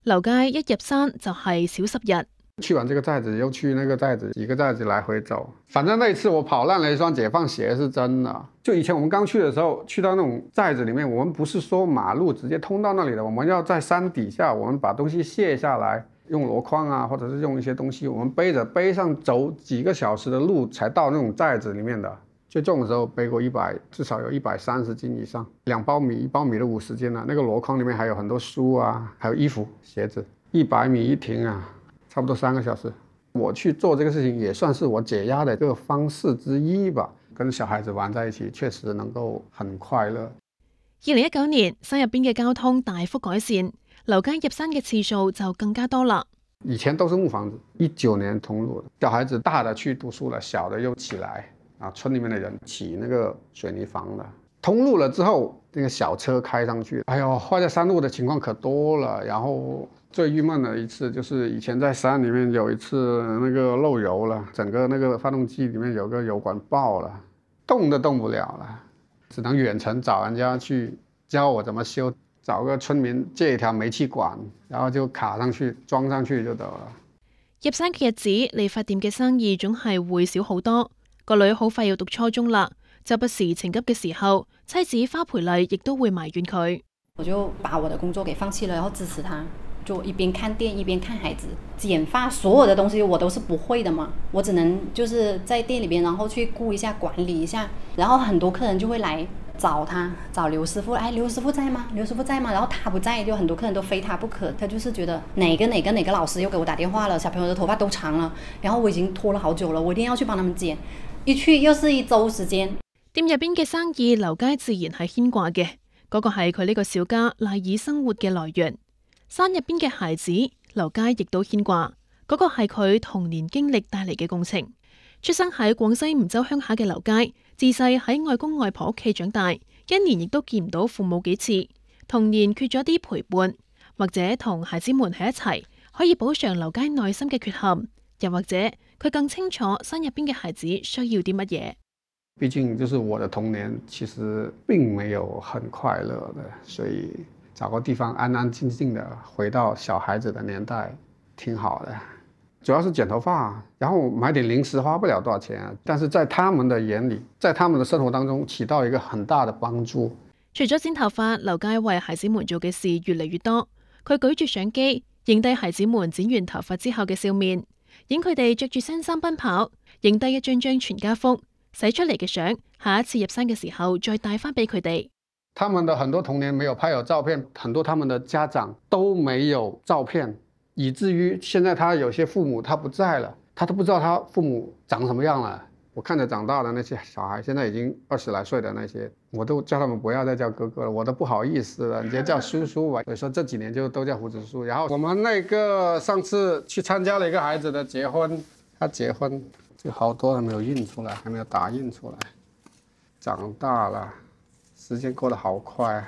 劉佳一入山就係少10日。 去完這個寨子，又去那個寨子，幾個寨子來回走。反正那一次我跑爛了一雙解放鞋是真的。就以前我們剛去的時候，去到那種寨子裡面，我們不是說馬路直接通到那裡的，我們要在山底下，我們把東西卸下來，用籮筐啊，或者是用一些東西，我們背上走幾個小時的路才到那種寨子裡面的。最重的時候背過至少有130斤以上，2包米，1包米都50斤了。那個籮筐裡面還有很多書啊，還有衣服、鞋子。100米一停啊，差不多3個小時。我去做這個事情也算是我解壓的一個方式之一吧。跟小孩子玩在一起，確實能夠很快樂。 2019年，山入邊嘅交通大幅改善，劉佳入山嘅次數就更加多啦。 以前都是木房子，19年通路，小孩子大的去讀書了，小的又起來。村裏面的人起那個水泥房了，通路了之後，那個小車開上去，哎呦，壞在山路的情況可多了。然後最鬱悶的一次就是以前在山裏面有一次那個漏油了，整個那個發動機裏面有個油管爆了，動都動不了了，只能遠程找人家去教我怎麼修，找個村民借一條煤氣管，然後就卡上去裝上去就得了。 入山嘅日子，理髮店嘅生意總係會少好多。個女好快要讀初中啦，就不時情急嘅時候，妻子花培麗亦都會埋怨佢。 我就把我的工作給放棄了，然後支持他，就一邊看店一邊看孩子。剪髮所有的東西我都是不會的嘛，我只能就是在店裏邊，然後去顧一下管理一下。然後很多客人就會來找他，找劉師傅，哎，劉師傅在嗎？劉師傅在嗎？然後他不在，就很多客人都非他不可。他就是覺得哪個老師又給我打電話了，小朋友的頭髮都長了，然後我已經拖了好久了，我一定要去幫他們剪。一去又是1週時間。 店入邊嘅生意，劉佳自然係牽掛嘅，嗰個係佢呢個小家賴以生活嘅來源。山入邊嘅孩子，劉佳亦都牽掛，嗰個係佢童年經歷帶嚟嘅共情。出生喺廣西梧州鄉下嘅劉佳，自細喺外公外婆屋企長大，一年亦都見唔到父母幾次，童年缺咗啲陪伴，或者同孩子們喺一齊，可以補償劉佳內心嘅缺陷。又或者佢更清楚山入邊嘅孩子需要啲乜嘢。 畢竟就是我的童年其實並沒有很快樂的，所以找個地方安安靜靜的回到小孩子的年代挺好的。主要是剪頭髮，然後買點零食花不了多少錢，但是在他們的眼裡，在他們的生活當中起到一個很大的幫助。 除咗剪頭髮，劉佳為孩子們做嘅事越嚟越多。佢舉住相機影低孩子們剪完頭髮之後嘅笑面，影佢哋着住新衫奔跑，影低一張張全家福，洗出嚟嘅相，下一次入山嘅時候再帶翻俾佢哋。 他們的很多童年沒有拍有照片，很多他們的家長都沒有照片，以至於現在他有些父母他不在了，他都不知道他父母長什麼樣了。我看着長大的那些小孩，現在已經20來歲的那些，我都叫他們不要再叫哥哥了，我都不好意思了，你直接叫叔叔吧。所以說這幾年就都叫胡子叔。然後我們那個上次去參加了一個孩子的結婚，他結婚就好多還沒有印出來，還沒有打印出來。長大了，時間過得好快。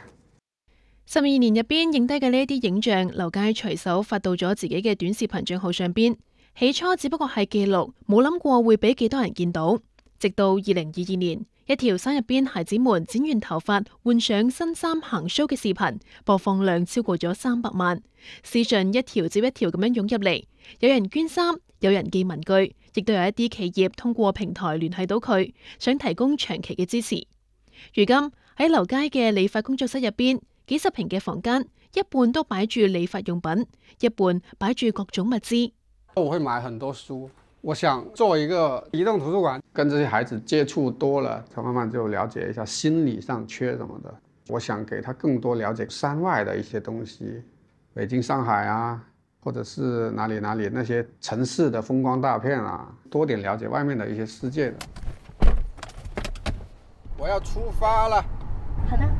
12年入邊影低嘅呢啲影像，劉佳隨手發到咗自己嘅短視頻賬號上邊。起初只不過係記錄，冇諗過會俾幾多人見到。直到2022年，一條山入邊孩子們剪完頭髮、換上新衫行 show 嘅視頻，播放量超過咗300萬。私信一條接一條咁樣湧入嚟，有人捐衫，有人寄文具，亦都有一啲企業通過平台聯繫到佢，想提供長期嘅支持。如今喺劉佳嘅理髮工作室入邊，幾十平嘅房間，一半都擺住理髮用品，一半擺住各種物資。 我會買很多書，我想做一個移動圖書館，跟這些孩子接觸多了，他慢慢就了解一下心理上缺什麼的。我想給他更多了解山外的一些東西，北京、上海啊，或者是哪裡那些城市的風光大片啊，多點了解外面的一些世界的。我要出發了。 好的。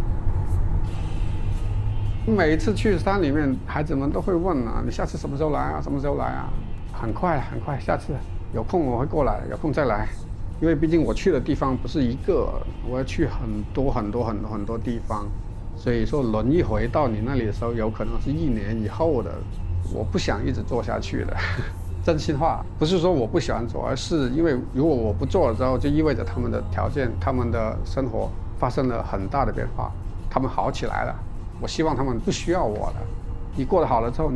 每一次去山裡面，孩子們都會問啊，你下次什麼時候來啊？什麼時候來啊？很快，下次有空我會過來，有空再來。因為畢竟我去的地方不是一個，我要去很多地方，所以說輪一回到你那裡的時候，有可能是1年以後的。我不想一直做下去的，真心話，不是說我不喜歡做，而是因為如果我不做了之後，就意味着他們的條件、他們的生活發生了很大的變化，他們好起來了。我希望他們不需要我了， 你过得好了之后。